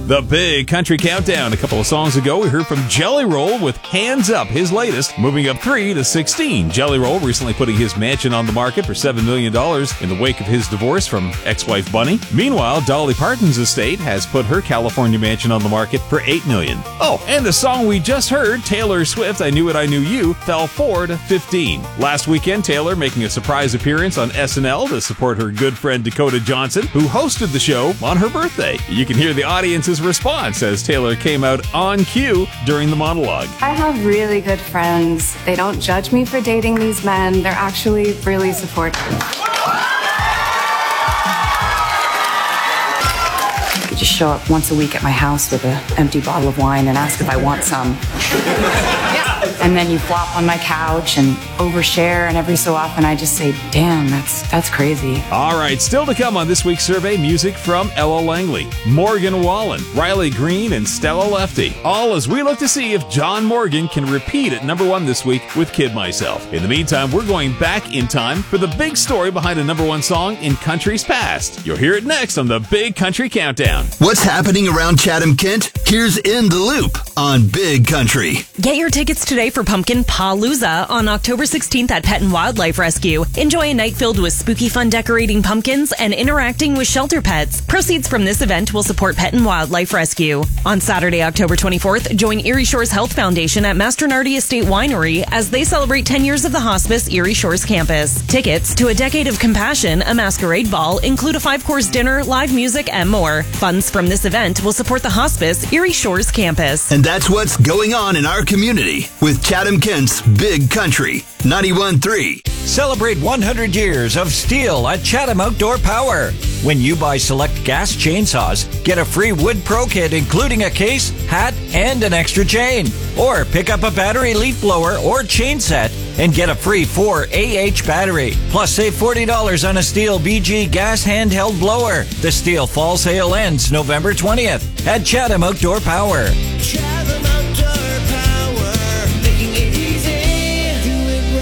The Big Country Countdown. A couple of songs ago, we heard from Jelly Roll with Hands Up, his latest, moving up 3 to 16. Jelly Roll recently putting his mansion on the market for $7 million in the wake of his divorce from ex-wife Bunny. Meanwhile, Dolly Parton's estate has put her California mansion on the market for $8 million. Oh, and the song we just heard, Taylor Swift, I Knew It, I Knew You, fell 4 to 15. Last weekend, Taylor making a surprise appearance on SNL to support her good friend Dakota Johnson, who hosted the show on her birthday. You can hear the audience's response as Taylor came out on cue during the monologue. I have really good friends. They don't judge me for dating these men. They're actually really supportive. You just show up once a week at my house with an empty bottle of wine and ask if I want some. And then you flop on my couch and overshare, and every so often I just say, damn, that's crazy. All right, still to come on this week's survey, music from Ella Langley, Morgan Wallen, Riley Green, and Stella Lefty. All as we look to see if John Morgan can repeat at number 1 this week with Kid Myself. In the meantime, we're going back in time for the big story behind a number 1 song in country's past. You'll hear it next on the Big Country Countdown. What's happening around Chatham-Kent? Here's In the Loop on Big Country. Get your tickets today for Pumpkin Palooza on October 16th at Pet and Wildlife Rescue. Enjoy a night filled with spooky fun decorating pumpkins and interacting with shelter pets. Proceeds from this event will support Pet and Wildlife Rescue. On Saturday, October 24th, join Erie Shores Health Foundation at Mastronardi Estate Winery as they celebrate 10 years of the hospice Erie Shores campus. Tickets to A Decade of Compassion, a masquerade ball, include a 5-course dinner, live music, and more. Funds from this event will support the hospice Erie Shores campus. And that's what's going on in our community with Chatham-Kent's Big Country 91.3. Celebrate 100 years of STIHL at Chatham Outdoor Power. When you buy select gas chainsaws, get a free wood pro kit including a case, hat, and an extra chain. Or pick up a battery leaf blower or chain set and get a free 4 AH battery. Plus save $40 on a STIHL BG gas handheld blower. The STIHL fall sale ends November 20th at Chatham Outdoor Power. Chatham Outdoor Power, making it easy, do it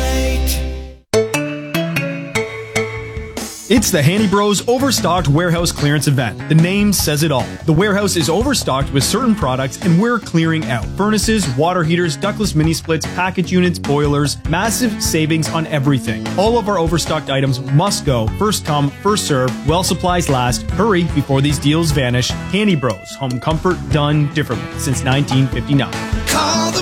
right. It's the Handy Bros Overstocked Warehouse Clearance Event. The name says it all. The warehouse is overstocked with certain products and we're clearing out. Furnaces, water heaters, ductless mini splits, package units, boilers, massive savings on everything. All of our overstocked items must go. First come, first serve, while supplies last. Hurry before these deals vanish. Handy Bros, home comfort done differently since 1959. Call the